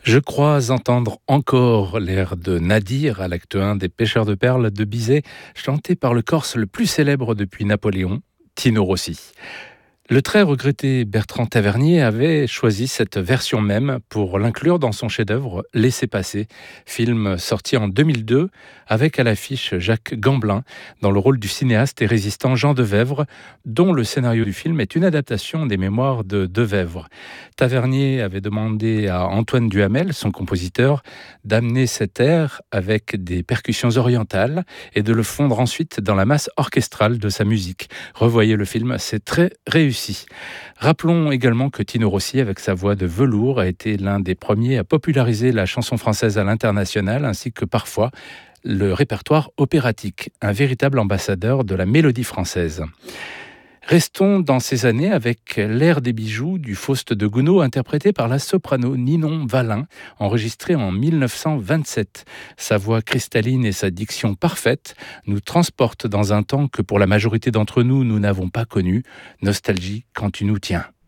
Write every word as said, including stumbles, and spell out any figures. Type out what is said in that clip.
Je crois entendre encore l'air de Nadir à l'acte un des Pêcheurs de perles de Bizet, chanté par le Corse le plus célèbre depuis Napoléon, Tino Rossi. Le très regretté Bertrand Tavernier avait choisi cette version même pour l'inclure dans son chef-d'œuvre Laissez passer, film sorti en deux mille deux avec à l'affiche Jacques Gamblin dans le rôle du cinéaste et résistant Jean Devèvre, dont le scénario du film est une adaptation des mémoires de Devèvre. Tavernier avait demandé à Antoine Duhamel, son compositeur, d'amener cet air avec des percussions orientales et de le fondre ensuite dans la masse orchestrale de sa musique. Revoyez le film, c'est très réussi. Rappelons également que Tino Rossi, avec sa voix de velours, a été l'un des premiers à populariser la chanson française à l'international, ainsi que parfois le répertoire opératique, un véritable ambassadeur de la mélodie française. Restons dans ces années avec l'air des bijoux du Faust de Gounod, interprété par la soprano Ninon Valin, enregistré en mille neuf cent vingt-sept. Sa voix cristalline et sa diction parfaite nous transportent dans un temps que pour la majorité d'entre nous, nous n'avons pas connu. Nostalgie quand tu nous tiens.